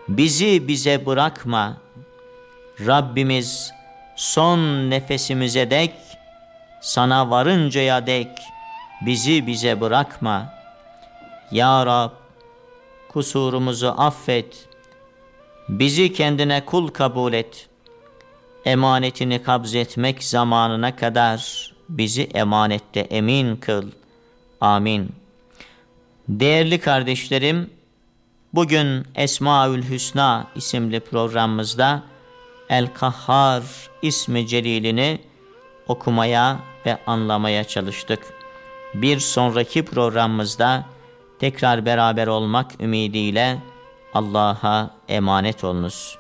Bizi bize bırakma. Rabbimiz son nefesimize dek, sana varıncaya dek bizi bize bırakma. Ya Rab, kusurumuzu affet, bizi kendine kul kabul et. Emanetini kabzetmek zamanına kadar bizi emanette emin kıl. Amin. Değerli kardeşlerim, bugün Esmaül Hüsna isimli programımızda El-Kahhar ismi celilini okumaya ve anlamaya çalıştık. Bir sonraki programımızda tekrar beraber olmak ümidiyle Allah'a emanet olunuz.